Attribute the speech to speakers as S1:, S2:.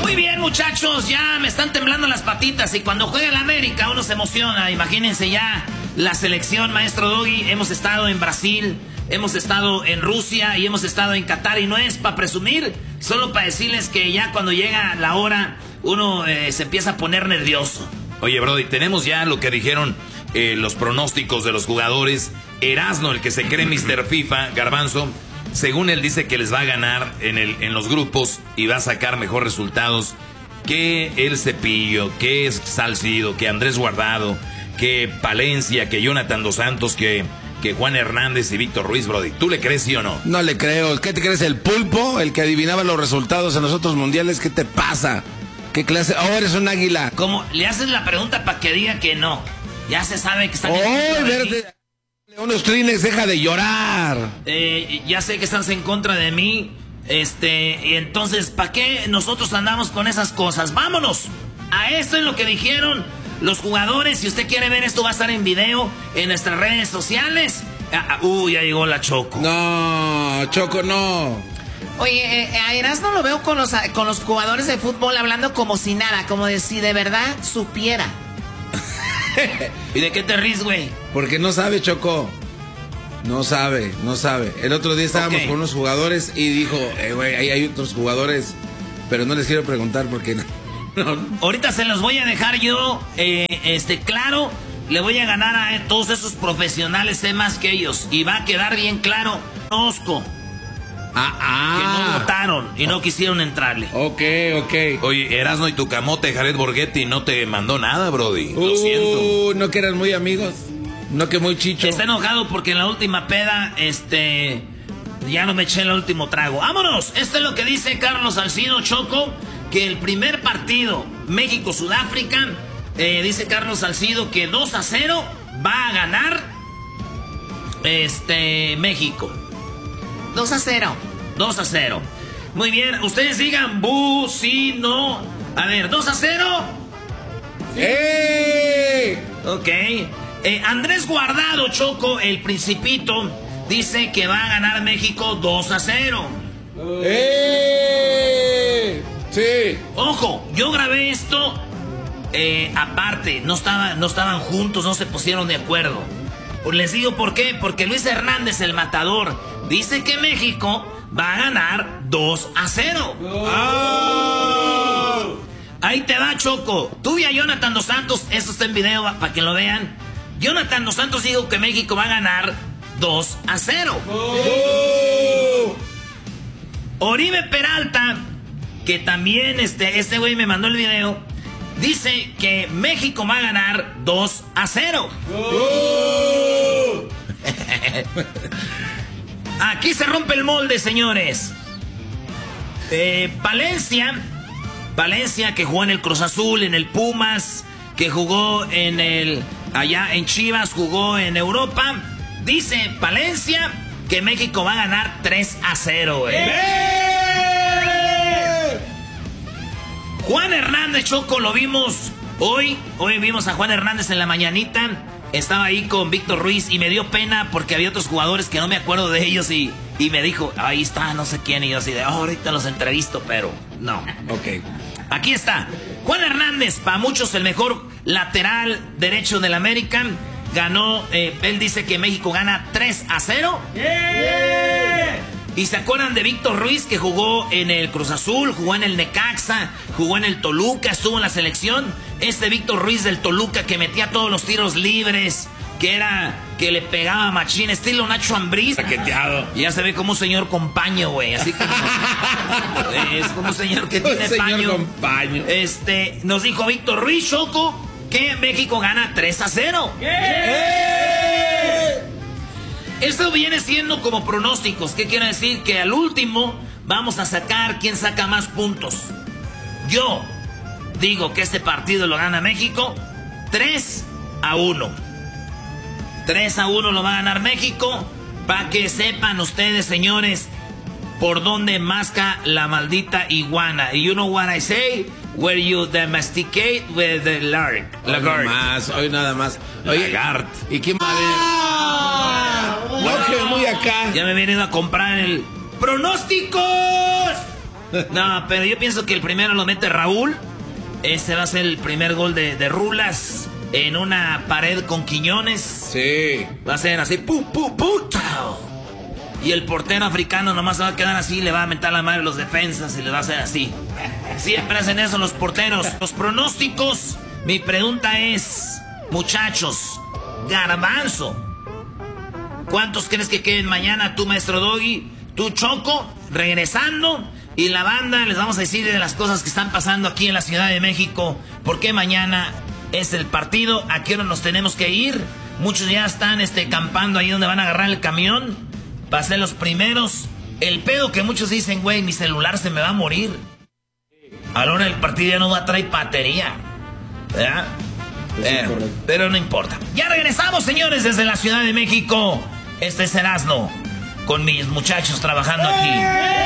S1: Muy bien, muchachos, ya me están temblando las patitas y cuando juega el América uno se emociona. Imagínense ya la selección, maestro Doggy. Hemos estado en Brasil, hemos estado en Rusia y hemos estado en Qatar y no es para presumir, solo para decirles que ya cuando llega la hora uno se empieza a poner nervioso.
S2: Oye, Brody, tenemos ya lo que dijeron los pronósticos de los jugadores. Erasno, el que se cree Mr. FIFA, Garbanzo, según él dice que les va a ganar en los grupos y va a sacar mejores resultados que el Cepillo, que Salcido, que Andrés Guardado, que Palencia, que Jonathan Dos Santos, que Juan Hernández y Víctor Ruiz, Brody. ¿Tú le crees, sí o no?
S3: No le creo. ¿Qué te crees? ¿El pulpo? ¿El que adivinaba los resultados en los otros mundiales? ¿Qué te pasa? ¿Qué clase? Oh, eres un águila.
S1: Como le haces la pregunta para que diga que no. Ya se sabe que están...
S3: ¡Oh, verde! Unos trines, deja de llorar.
S1: Ya sé que estás en contra de mí. Y entonces, ¿para qué nosotros andamos con esas cosas? ¡Vámonos! A esto es lo que dijeron los jugadores. Si usted quiere ver esto, va a estar en video en nuestras redes sociales. Ya llegó la Choco.
S3: No, Choco, no.
S4: Oye, a Erasmo lo veo con los jugadores de fútbol hablando como si nada, como de si de verdad supiera.
S1: ¿Y de qué te ríes, güey?
S3: Porque no sabe, Choco. No sabe. El otro día estábamos con unos jugadores y dijo, güey, ahí hay otros jugadores, pero no les quiero preguntar porque no.
S1: Ahorita se los voy a dejar yo, claro, le voy a ganar a todos esos profesionales, sé más que ellos, y va a quedar bien claro, conozco. Que no votaron y no quisieron entrarle.
S3: Ok.
S2: Oye, Erasno y tu camote, Jared Borghetti, no te mandó nada, Brody. Lo siento.
S3: No que eran muy amigos. No que muy chicho.
S1: Está enojado porque en la última peda, ya no me eché el último trago. ¡Vámonos! Esto es lo que dice Carlos Salcido, Choco, que el primer partido, México-Sudáfrica, dice Carlos Salcido que 2-0 va a ganar México.
S4: 2-0.
S1: 2-0. Muy bien, ustedes digan bu, sí, no. A ver, 2-0.
S3: ¡Eh!
S1: Ok. Andrés Guardado, Choco, el Principito, dice que va a ganar México 2-0.
S3: ¡Eh! Sí.
S1: Ojo, yo grabé esto aparte, no estaban juntos, no se pusieron de acuerdo. Les digo por qué, porque Luis Hernández, el matador, dice que México va a ganar 2-0.
S3: ¡Oh!
S1: Ahí te va, Choco. Tú y a Jonathan Dos Santos, esto está en video para que lo vean. Jonathan Dos Santos dijo que México va a ganar 2-0.
S3: ¡Oh!
S1: Oribe Peralta, que también este güey me mandó el video, dice que México va a ganar 2-0.
S3: ¡Oh!
S1: Aquí se rompe el molde, señores. Palencia, que jugó en el Cruz Azul, en el Pumas, que jugó allá en Chivas, jugó en Europa. Dice Palencia que México va a ganar 3-0, güey. Juan Hernández, Choco, lo vimos hoy. Hoy vimos a Juan Hernández en la mañanita. Estaba ahí con Víctor Ruiz y me dio pena porque había otros jugadores que no me acuerdo de ellos y me dijo, ahí está, no sé quién. Y yo así de, ahorita los entrevisto, pero no.
S3: Ok.
S1: Aquí está. Juan Hernández, para muchos el mejor lateral derecho del América. Ganó, él dice que México gana 3-0.
S3: ¡Yeah!
S1: ¿Y se acuerdan de Víctor Ruiz, que jugó en el Cruz Azul, jugó en el Necaxa, jugó en el Toluca, estuvo en la selección? Este Víctor Ruiz del Toluca que metía todos los tiros libres, que le pegaba machín, estilo Nacho Ambriz.
S3: Paqueteado.
S1: Y ya se ve como un señor con paño, güey, así como... es como un señor que tiene paño.
S3: Con paño.
S1: Nos dijo Víctor Ruiz, Choco, que México gana 3-0. Esto viene siendo como pronósticos. ¿Qué quiere decir? Que al último vamos a sacar quién saca más puntos. Yo digo que este partido lo gana México 3-1. 3-1 lo va a ganar México. Para que sepan ustedes, señores, por dónde masca la maldita iguana. You know what I say? Where you domesticate with the lagard.
S3: Hoy nada más. Oye,
S1: Lagard.
S3: ¿Y quién va a ver? No, que muy acá.
S1: Ya me he venido a comprar el... ¡Pronósticos! No, pero yo pienso que el primero lo mete Raúl. Ese va a ser el primer gol de Rulas en una pared con Quiñones.
S3: Sí.
S1: Va a ser así, ¡pu, pu, pu! ¡Chao! Y el portero africano nomás se va a quedar así, le va a mentar la madre a los defensas y le va a hacer así. Siempre hacen eso los porteros. Los pronósticos, mi pregunta es, muchachos, Garbanzo, ¿cuántos crees que queden mañana? Tú, maestro Doggy, tú, Choco, regresando, y la banda, les vamos a decir de las cosas que están pasando aquí en la Ciudad de México, porque mañana es el partido, a qué hora nos tenemos que ir. Muchos ya están campando ahí donde van a agarrar el camión para ser los primeros. El pedo que muchos dicen, güey, mi celular se me va a morir. A la hora del partido ya no va a traer batería, ¿verdad? Pero no importa. Ya regresamos, señores, desde la Ciudad de México. Este es Erasmo, con mis muchachos trabajando aquí.